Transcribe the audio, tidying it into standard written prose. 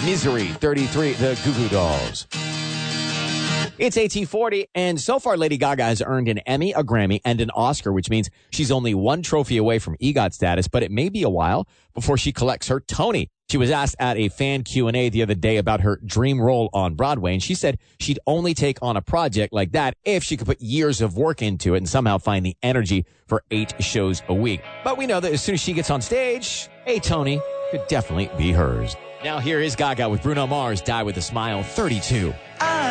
Misery 33, the Goo Goo Dolls. It's 1840, and so far Lady Gaga has earned an Emmy, a Grammy, and an Oscar, which means she's only one trophy away from EGOT status, but it may be a while before she collects her Tony. She was asked at a fan Q&A the other day about her dream role on Broadway, and she said she'd only take on a project like that if she could put years of work into it and somehow find the energy for 8 shows a week. But we know that as soon as she gets on stage, a Tony could definitely be hers. Now here is Gaga with Bruno Mars, Die With a Smile, 32.